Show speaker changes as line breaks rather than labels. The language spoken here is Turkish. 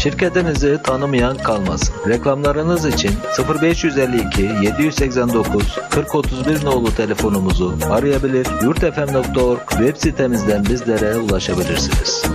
Şirketinizi tanımayan kalmasın. Reklamlarınız için 0552 789 4031 nolu telefonumuzu arayabilir, yurtfm.org web sitemizden bizlere ulaşabilirsiniz.